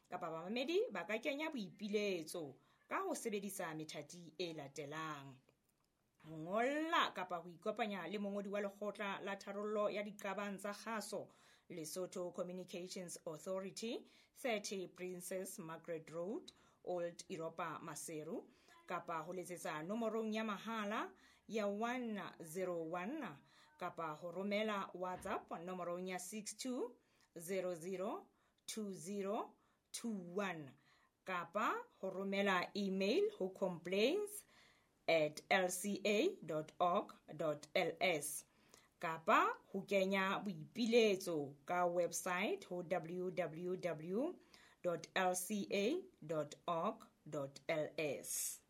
kapa bamamedi ba ka kenya boipiletso ka ho sebedisa methati e latelang: ho ngolla kapa ho ikopanya le mongodi wa lekgotla la tharollo ya diqabang tsa kgaso, Lesotho Communications Authority, 30 Princess Margaret Road, Old Iropa, Maseru, kapa ho letsetsa nomorong ya mahala ya 101 kapa ho romela WhatsApp nomorong ya 62002021 kapa ho romela email ho complaints@lca.org.ls kapa ho kenya boipiletso ka website ho www.lca.org.ls.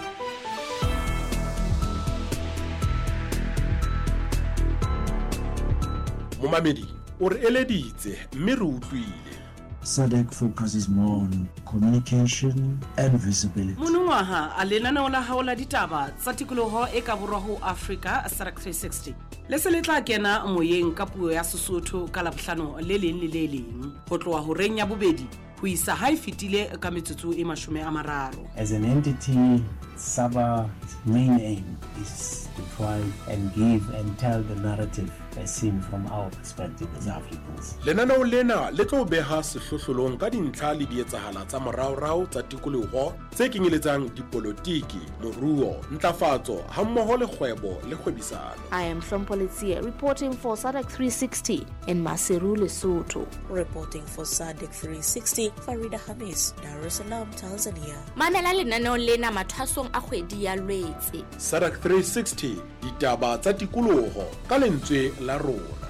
Momamedi o re eleditse mme re utlwile. SADC focuses more on communication and visibility. Monongwaha a lenaneo la hao la ditaba tsa tikoloho e ka borwa ho Africa, SADC 360. Le se le tla kena moyeng ka puo ya Sesotho ka Labohlano le leng le le leng ho tloha ho reng ya bobedi ho isa ha e fetile ka metsotso e 30. As an entity, SABA's main aim is to try and give and tell the narrative as seen from our perspective as Africans. Lenaneo lena le tlo beha sehlohlolong ka dintlha le dietsahala tsa moraorao tsa tikoloho tse kenyeletsang dipolotiki, moruo, ntlafatso hammoho le kgwebo le kgwebisano. I am Shompolitsia, reporting for SADC 360 in Maseru, Lesotho. Reporting for SADC 360, Farida Hamis, Dar es Salaam, Tanzania. Mamela lenaneo lena mathwasong a kgwedi ya Lwetse. SADC 360, ditaba tsa tikoloho ka lentswe la rona.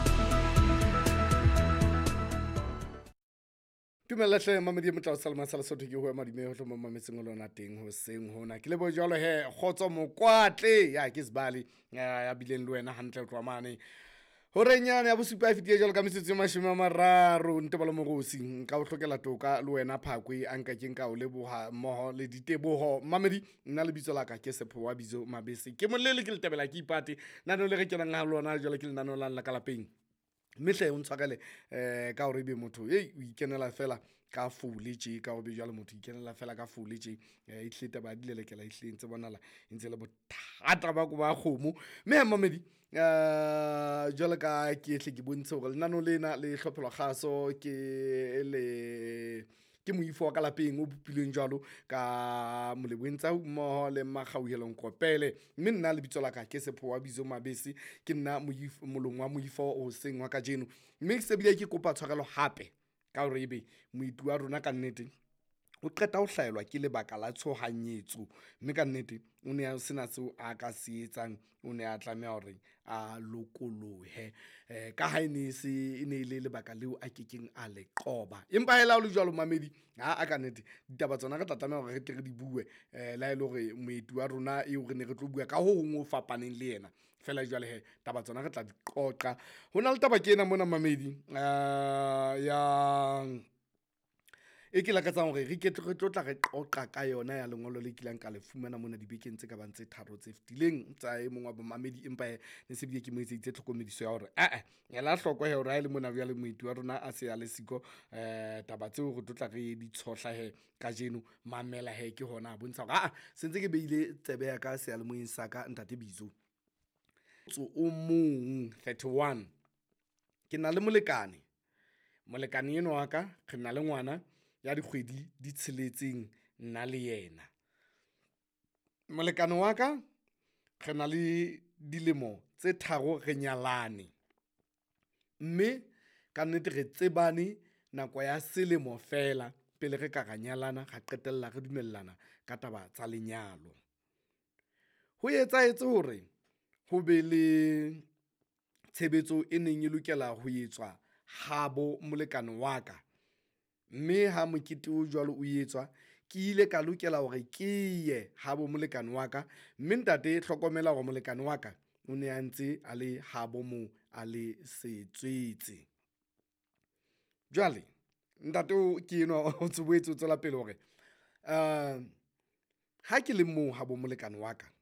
Tumela hle mamedi motla Salma sa Lesotho ke ho madime ho tlo mametseng lona teng ho seng hona ke le bo jalo he khotso mokwatle ya ke sibali ya bileng le wena hantle ho tsamane horenyana ya bosupa fitiye jalo ka metsotso e 30 ntebalo mogosi nka o hlokela toka le wena phakwe anka ke nka o leboha mmoho le diteboho mamedi nna le bitso la ka ke Sepho wa Bizo Mabese ke molele ke le tebela ke ipate nano le re kenang ha lona jalo ke le nano la ka lapeng mehle o ntshakale ka hore be motho o ikenela fela ka fuletše ka go be jalo motho ikenela fela ka fuletše e tlheta ba dilelekela e hlentse bonala ntse le bothata ba go ba kgomo me mamedi jalo ka ke hle ke bontshe gore lenano lena le hlophelo kgaso ke moifo ka lapeng o bopileng jalo ka molebwentsa mmoho le magauhelong kopele mme nna le bitso la ka ke Sepho wa Bizo Mabese ke nna molong wa moifo o seng wa ka jeno mme se bile ke kopa tshwarelo hape ka hore ebe moitu wa rona ka nnete o qeta ho hlaelwa ke lebaka la tshohanyetso mme ka nnete o ne a sena seo a ka se etsang o ne a tlamea hore a lokolohe ka ha ne ile lebaka leo a kekeng a le qoba empa hela o le jwalo mamedi a ka nnete ditaba tsona re tla tlamea hore re tle re di bue la ile hore moetu wa rona e re ne re tlo bua ka ho hong o fapaneng le yena fela jwale he taba tsona re tla di qoqa hona le taba ke ena mona mamedi ya e ke la ka tsang hore re tla re qoqa ka yona ya lengolo le kilang ka le fumana mona dibekeng tse ka bang tse tharo tse fetileng tsa e mongwa bomamedi empa ne se bile ke mo etseditse tlhokomediso ya hore ya la hlokwa he hore a le mona bja le moetu wa rona a se ya le siko taba tseo re tla re di tshohla he ka jeno mamela he ke hona a bontsha hore sentse ke beile tsebe ya ka se ya le moeng sa ka ntate Bizo o mong 31 ke na le molekane eno wa ka re na le ngwana ya dikgwedi di tsheletseng nna le yena molekane wa ka re na le dilemo tse 3 re nyalane mme ka nnete re tsebane nako ya selemo fela pele re ka ra nyalana ga qetella re dumellana ka taba tsa lenyalo ho etsahetse hore ho be le tshebetso e neng e lokela ho etswa habo molekane wa ka mme ha mokete o jwalo o etswa ke ile ka lokela hore ke ye habo molekane wa ka mme ntate hlokomela hore molekane wa ka o ne a ntse a le habo mo a le setswetse jwale ntate o ke eno o tsebetse o tsela pele hore ha ke le mo habo molekane wa ka